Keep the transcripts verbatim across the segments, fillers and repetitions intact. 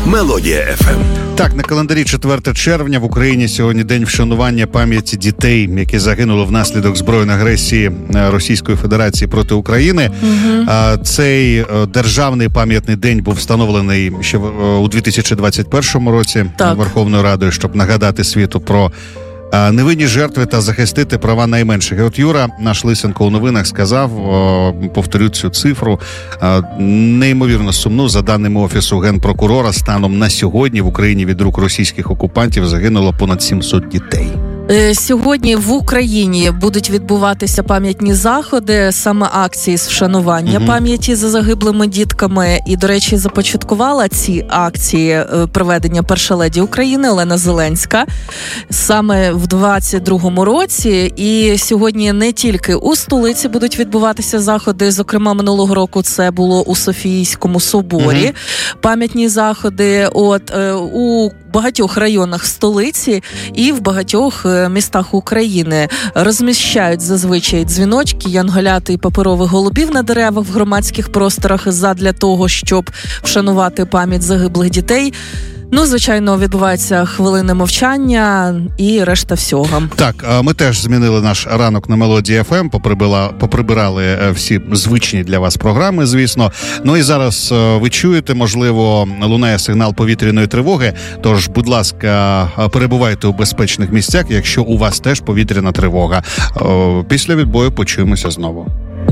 Мелодія еф ем. Так, на календарі четверте червня в Україні сьогодні день вшанування пам'яті дітей, які загинули внаслідок збройної агресії Російської Федерації проти України. Угу. Цей державний пам'ятний день був встановлений ще у дві тисячі двадцять першому році так. Верховною Радою, щоб нагадати світу про невинні жертви та захистити права найменших. І от Юра, наш Лисенко у новинах, сказав, повторю цю цифру, неймовірно сумну. За даними Офісу Генпрокурора, станом на сьогодні в Україні від рук російських окупантів загинуло понад сімсот дітей. Сьогодні в Україні будуть відбуватися пам'ятні заходи, саме акції з вшанування угу. пам'яті за загиблими дітками. І, до речі, започаткувала ці акції проведення перша леді України Олена Зеленська саме в двадцять другому році. І сьогодні не тільки у столиці будуть відбуватися заходи, зокрема минулого року це було у Софійському соборі. Угу. Пам'ятні заходи от у багатьох районах столиці і в багатьох містах України розміщають зазвичай дзвіночки, янголяти і паперових голубів на деревах в громадських просторах задля того, щоб вшанувати пам'ять загиблих дітей. Ну, звичайно, відбуваються хвилини мовчання і решта всього. Так, ми теж змінили наш ранок на Мелодії еф ем, поприбирали всі звичні для вас програми, звісно. Ну і зараз ви чуєте, можливо, лунає сигнал повітряної тривоги, тож, будь ласка, перебувайте у безпечних місцях, якщо у вас теж повітряна тривога. Після відбою почуємося знову.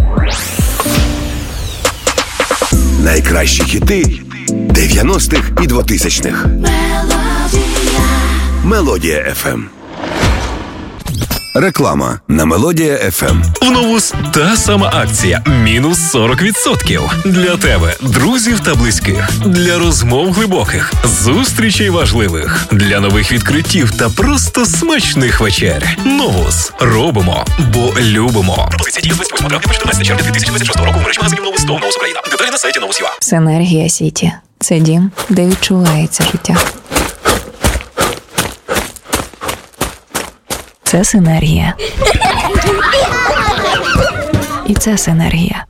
Найкращі хіти дев'яностих і двотисячних. Мелодія еф ем. Реклама на Мелодія еф ем. В Новус та сама акція. Мінус сорок відсотків. Для тебе, друзів та близьких. Для розмов глибоких. Зустрічей важливих. Для нових відкриттів та просто смачних вечер. Новус. Робимо, бо любимо. Пропозиція діє з двадцять восьмого травня по чотирнадцяте червня дві тисячі двадцять шостого року в мережі магазинів Новус та Новус Україна. Деталі на сайті Новус.ua. Синергія Сіті. Це дім, де відчувається життя. Це синергія. І це синергія.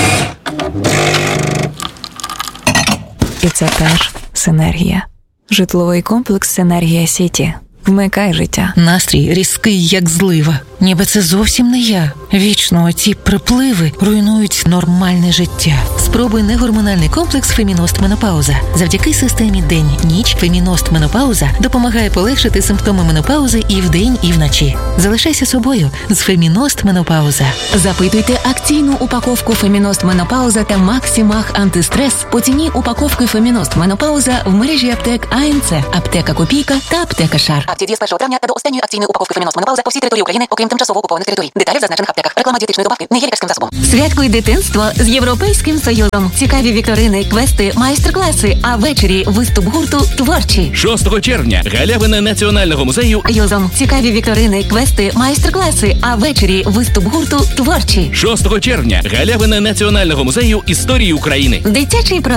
І це теж синергія. Житловий комплекс «Синергія Сіті». Вмикай життя. Настрій різкий, як злива. Ніби це зовсім не я. Вічно оці припливи руйнують нормальне життя. Спробуй негормональний комплекс «Феміност Менопауза». Завдяки системі день-ніч «Феміност Менопауза» допомагає полегшити симптоми менопаузи і вдень, і вночі. Залишайся собою з «Феміност Менопауза». Запитуйте акційну упаковку «Феміност Менопауза» та «Максимах антистрес» по ціні упаковки «Феміност Менопауза» в мережі аптек АНЦ, аптека Копійка та аптека Шар. Акція діє з першого травня та до останньої акційної упаковки «Феміност Менопауза» по всій території України, окрім тимчасово окупованих територій. Деталі в зазначених аптеках. Реклама дієтичної добавки не є лікарським засобом. Святкуй дитинство з Європейським Союзом. Цікаві вікторини, квести, майстер-класи, а ввечері виступ гурту «Творчі». шостого червня галявина Національного музею Союзом. Цікаві вікторини, квести, майстер-класи, а ввечері виступ гурту «Творчі». шостого червня галявина Національного музею історії України. Дитячий проект.